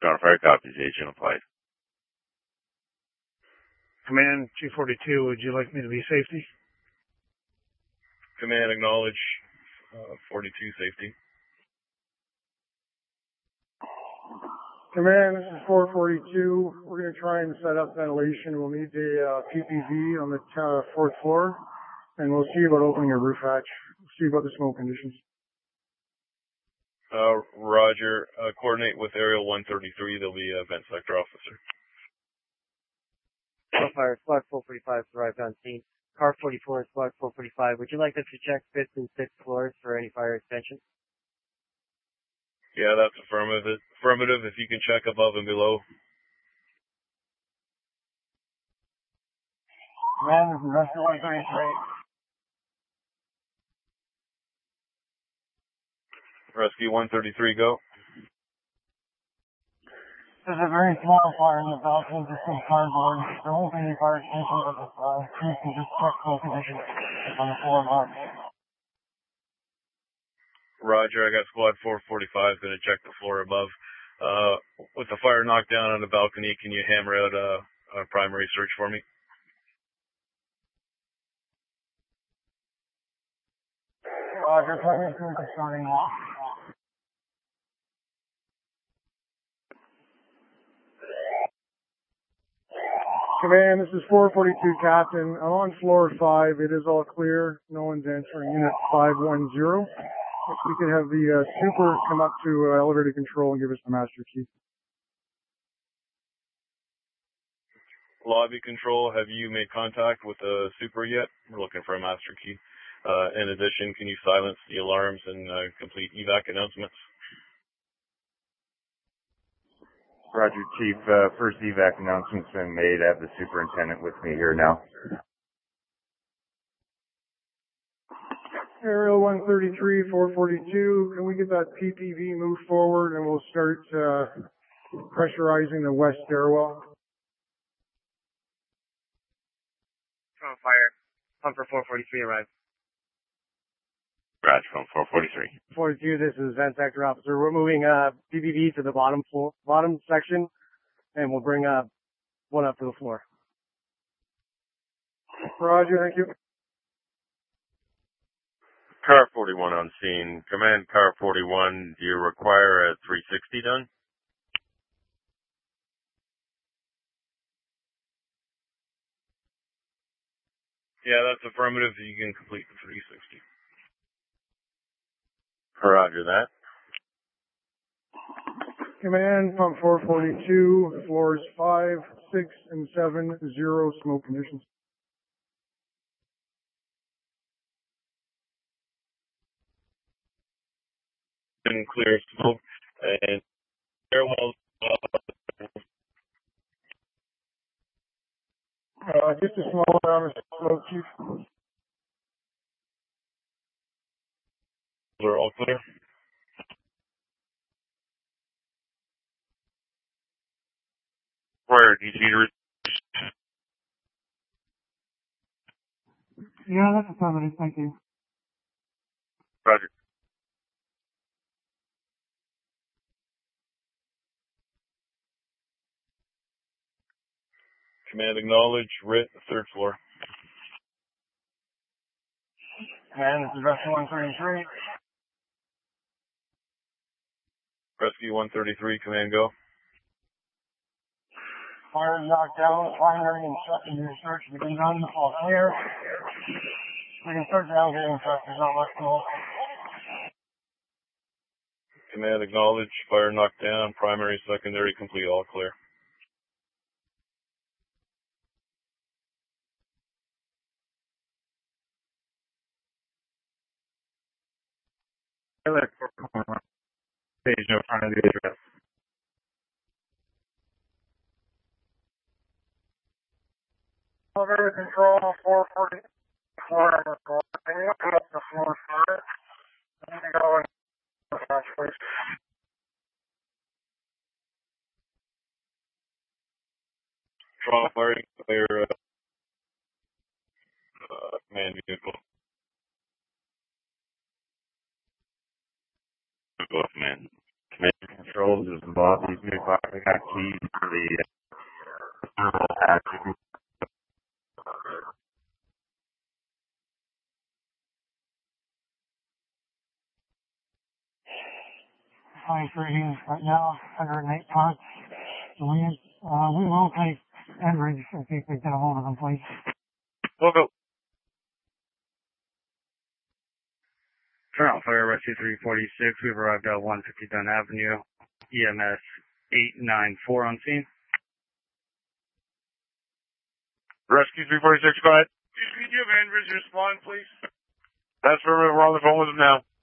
John Fire copies, agent applied. Command 242, would you like me to be safety? Command acknowledge 42 safety. Command, this is 442. We're going to try and set up ventilation. We'll need the PPV on the fourth floor, and we'll see about opening a roof hatch. We'll see about the smoke conditions. Roger. Coordinate with Aerial 133. There'll be a vent sector officer. Fire, Squad 445 arrived on scene. Car 44, Squad 445. Would you like us to check 5th and 6th floors for any fire extension? Yeah, that's affirmative. Affirmative if you can check above and below. Man, this is Rescue 133. Rescue 133, go. There's a very small fire in the balcony, just some cardboard. There won't be any fire extinction, but the crew can just check smoke conditions on the floor mark. Roger, I got Squad 445 going to check the floor above. With the fire knocked down on the balcony, can you hammer out a primary search for me? Roger, primary search is starting now. Command, this is 442 Captain. I'm on floor 5. It is all clear. No one's answering. Unit 510. If we could have the super come up to elevator control and give us the master key. Lobby control, have you made contact with the super yet? We're looking for a master key. In addition, can you silence the alarms and complete evac announcements? Roger, Chief. First evac announcement's been made. I have the superintendent with me here now. Aerial 133, 442. Can we get that PPV move forward and we'll start pressurizing the west stairwell? On fire. Pumper 443 arrived. Roger, from 443. 42, this is vent sector officer. We're moving PPV to the bottom section, and we'll bring one up to the floor. Roger, thank you. Car 41 on scene. Command Car 41, do you require a 360 done? Yeah, that's affirmative. You can complete the 360. Roger that. Command, pump 442, floors 5, 6, and 7, 0 smoke conditions. And clear smoke and stairwells. Just a small amount of smoke, Chief. Are all clear? Where DC to Yeah, that's affirmative, thank you. Roger. Command acknowledge. RIT, third floor. Command, this is Rescue 133. Rescue 133, command go. Fire knocked down, primary and secondary search has been done, all clear. We can start downgrading truck, there's not much to hold. Command acknowledge. Fire knocked down. Primary, secondary, complete, all clear. Page no front of the address. Elevator control, 440, floor number 4. Can you come up to floor 5? I need to go in the hatch, please. Draw firing, clear, command vehicle. Go, command. Command controls is lobby 285. I got keys for the thermal hatch. Highest rating right now, 108 parts. We will take Enbridge if you could get a hold of them, please. Go. Turn out Fire Rescue 346. We've arrived at 150 Dunn Avenue. EMS 894 on scene. Rescue 346, go ahead. Could you have Andrews respond, please? That's where we're on the phone with him now.